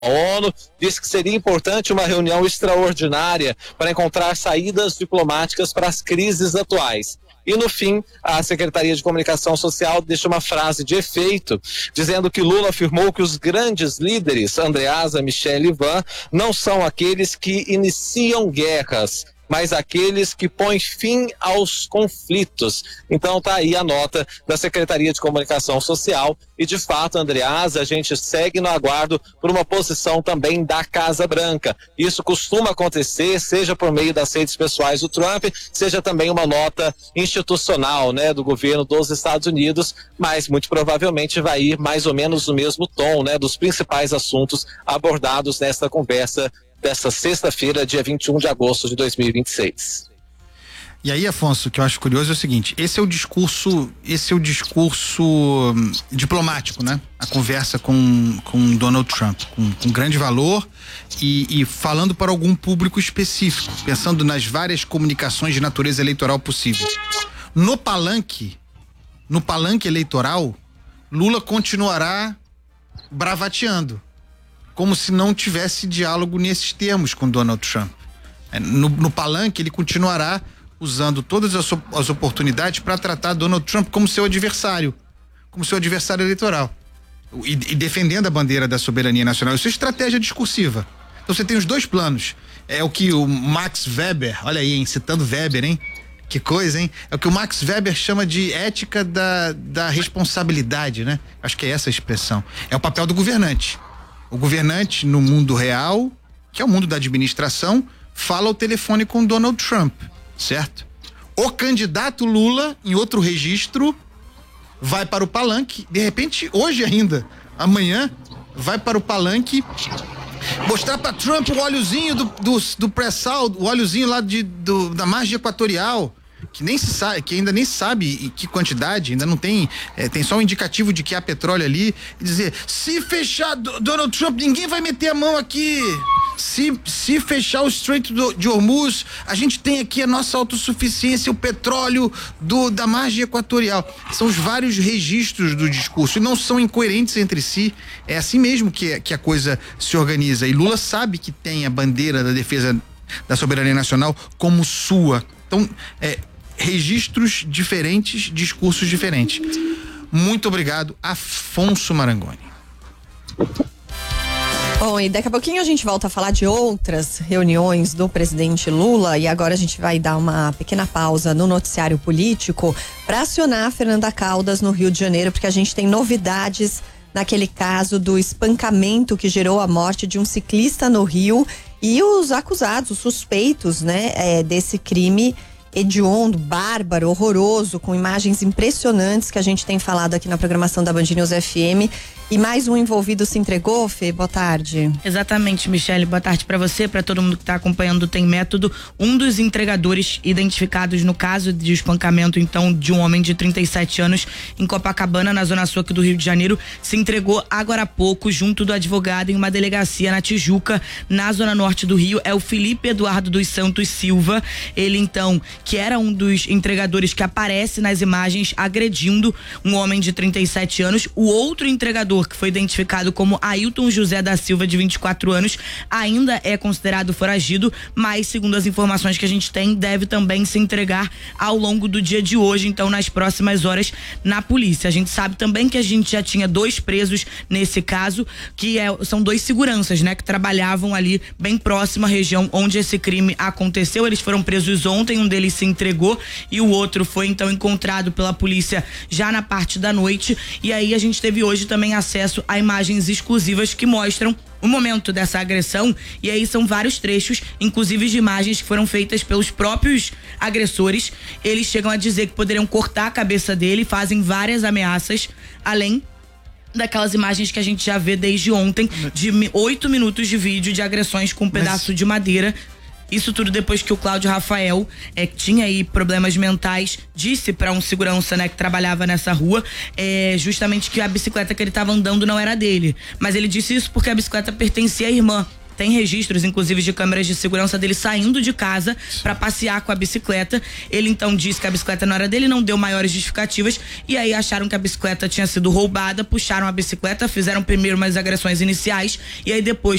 A ONU disse que seria importante uma reunião extraordinária para encontrar saídas diplomáticas para as crises atuais. E no fim, a Secretaria de Comunicação Social deixa uma frase de efeito, dizendo que Lula afirmou que os grandes líderes, Andreasa, Michel e Ivan, não são aqueles que iniciam guerras, mas aqueles que põem fim aos conflitos. Então tá aí a nota da Secretaria de Comunicação Social e, de fato, Andreasa, a gente segue no aguardo por uma posição também da Casa Branca. Isso costuma acontecer, seja por meio das redes pessoais do Trump, seja também uma nota institucional, né, do governo dos Estados Unidos, mas muito provavelmente vai ir mais ou menos no mesmo tom, né, dos principais assuntos abordados nesta conversa desta sexta-feira, dia 21 de agosto de 2026. E aí, Afonso, o que eu acho curioso é o seguinte, esse é o discurso diplomático, né? A conversa com Donald Trump, com grande valor e falando para algum público específico, pensando nas várias comunicações de natureza eleitoral possíveis. No palanque eleitoral, Lula continuará bravateando, como se não tivesse diálogo nesses termos com Donald Trump. No palanque, ele continuará usando todas as oportunidades para tratar Donald Trump como seu adversário eleitoral. E defendendo a bandeira da soberania nacional. Isso é estratégia discursiva. Então você tem os dois planos. É o que o Max Weber, olha aí, hein, citando Weber, hein? Que coisa, hein? É o que o Max Weber chama de ética da responsabilidade, né? Acho que é essa a expressão. É o papel do governante. O governante no mundo real, que é o mundo da administração, fala ao telefone com Donald Trump, certo? O candidato Lula, em outro registro, vai para o palanque, de repente, hoje ainda, amanhã, vai para o palanque mostrar para Trump o óleozinho do pré-sal, o óleozinho lá da margem equatorial, que nem se sabe, que ainda nem se sabe que quantidade, ainda não tem, tem só um indicativo de que há petróleo ali, e dizer, se fechar Donald Trump, ninguém vai meter a mão aqui. Se fechar o Strait de Hormuz, a gente tem aqui a nossa autossuficiência, o petróleo da margem equatorial. São os vários registros do discurso e não são incoerentes entre si. É assim mesmo que a coisa se organiza. E Lula sabe que tem a bandeira da defesa da soberania nacional como sua. Então, registros diferentes, discursos diferentes. Muito obrigado, Afonso Marangoni. Bom, e daqui a pouquinho a gente volta a falar de outras reuniões do presidente Lula, e agora a gente vai dar uma pequena pausa no noticiário político para acionar a Fernanda Caldas no Rio de Janeiro, porque a gente tem novidades naquele caso do espancamento que gerou a morte de um ciclista no Rio e os acusados, os suspeitos, né, desse crime hediondo, bárbaro, horroroso, com imagens impressionantes que a gente tem falado aqui na programação da Band News FM. E mais um envolvido se entregou, Fê? Boa tarde. Exatamente, Michele. Boa tarde para você, para todo mundo que está acompanhando o Tem Método. Um dos entregadores identificados no caso de espancamento, então, de um homem de 37 anos em Copacabana, na zona sul aqui do Rio de Janeiro, se entregou agora há pouco junto do advogado em uma delegacia na Tijuca, na zona norte do Rio. É o Felipe Eduardo dos Santos Silva. Ele, então, que era um dos entregadores que aparece nas imagens agredindo um homem de 37 anos. O outro entregador, que foi identificado como Ailton José da Silva, de 24 anos, ainda é considerado foragido, mas, segundo as informações que a gente tem, deve também se entregar ao longo do dia de hoje, então nas próximas horas, na polícia. A gente sabe também que a gente já tinha 2 presos nesse caso, que são 2 seguranças, né, que trabalhavam ali bem próximo à região onde esse crime aconteceu. Eles foram presos ontem, um deles se entregou e o outro foi então encontrado pela polícia já na parte da noite. E aí a gente teve hoje também acesso a imagens exclusivas que mostram o momento dessa agressão, e aí são vários trechos, inclusive de imagens que foram feitas pelos próprios agressores. Eles chegam a dizer que poderiam cortar a cabeça dele, fazem várias ameaças, além daquelas imagens que a gente já vê desde ontem, de 8 minutos de vídeo de agressões com um pedaço de madeira. Isso tudo depois que o Cláudio Rafael, que tinha aí problemas mentais, disse para um segurança, né, que trabalhava nessa rua, justamente que a bicicleta que ele estava andando não era dele. Mas ele disse isso porque a bicicleta pertencia à irmã. Tem registros, inclusive, de câmeras de segurança dele saindo de casa para passear com a bicicleta. Ele então disse que a bicicleta não era dele, não deu maiores justificativas, e aí acharam que a bicicleta tinha sido roubada, puxaram a bicicleta, fizeram primeiro umas agressões iniciais e aí depois